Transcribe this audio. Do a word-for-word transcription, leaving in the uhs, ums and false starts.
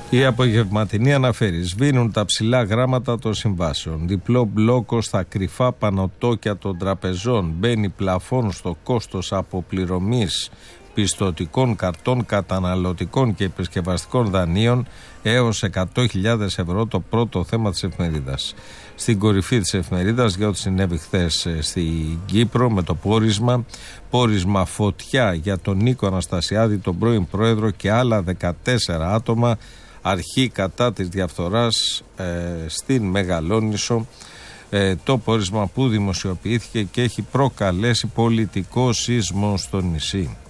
Η απογευματινή αναφέρει: σβήνουν τα ψηλά γράμματα των συμβάσεων. Διπλό μπλόκο στα κρυφά πανωτόκια των τραπεζών. Μπαίνει πλαφόν στο κόστος αποπληρωμής πιστωτικών καρτών, καταναλωτικών και επισκευαστικών δανείων έως εκατό χιλιάδες ευρώ, το πρώτο θέμα της εφημερίδας. Στην κορυφή της εφημερίδας για ό,τι συνέβη χθες στην Κύπρο με το πόρισμα. Πόρισμα φωτιά για τον Νίκο Αναστασιάδη, τον πρώην πρόεδρο, και άλλα δεκατέσσερα άτομα. Αρχή κατά της διαφθοράς ε, στην Μεγαλόνισσο. Ε, το πόρισμα που δημοσιοποιήθηκε και έχει προκαλέσει πολιτικό σεισμό στο νησί.